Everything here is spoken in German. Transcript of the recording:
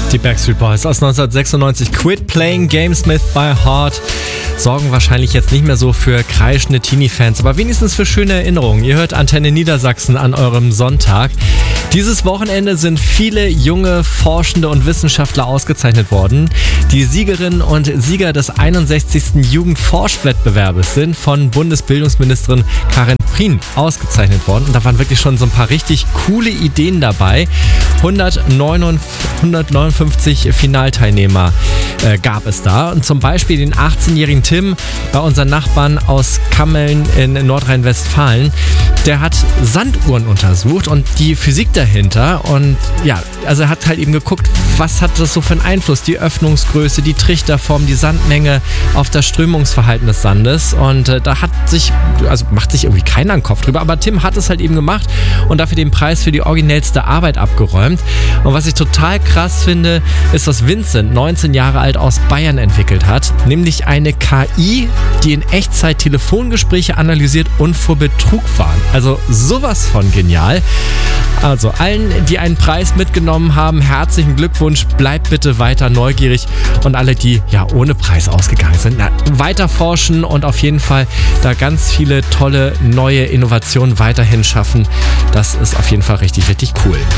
Die Backstreet Boys aus 1996, Quit Playing Gamesmith by Heart, sorgen wahrscheinlich jetzt nicht mehr so für kreischende Teenie-Fans, aber wenigstens für schöne Erinnerungen. Ihr hört Antenne Niedersachsen an eurem Sonntag. Dieses Wochenende sind viele junge Forschende und Wissenschaftler ausgezeichnet worden. Die Siegerinnen und Sieger des 61. Jugendforschwettbewerbes sind von Bundesbildungsministerin Karin Prien ausgezeichnet worden. Und da waren wirklich schon so ein paar richtig coole Ideen dabei. 159 Finalteilnehmer gab es da. Und zum Beispiel den 18-jährigen Tim bei unseren Nachbarn aus Kammeln in Nordrhein-Westfalen. Der hat Sanduhren untersucht und die Physik dahinter. Und ja, also er hat halt eben geguckt, was hat das so für einen Einfluss? Die Öffnungsgröße, die Trichterform, die Sandmenge auf das Strömungsverhalten des Sandes. Und da macht sich irgendwie keiner einen Kopf drüber. Aber Tim hat es halt eben gemacht und dafür den Preis für die originellste Arbeit abgeräumt. Und was ich total krass finde, ist, was Vincent, 19 Jahre alt, aus Bayern entwickelt hat. Nämlich eine KI, die in Echtzeit Telefongespräche analysiert und vor Betrug warnt. Also sowas von genial. Also allen, die einen Preis mitgenommen haben, herzlichen Glückwunsch. Bleibt bitte weiter neugierig. Und alle, die ja ohne Preis ausgegangen sind, weiter forschen und auf jeden Fall da ganz viele tolle neue Innovationen weiterhin schaffen. Das ist auf jeden Fall richtig, richtig cool.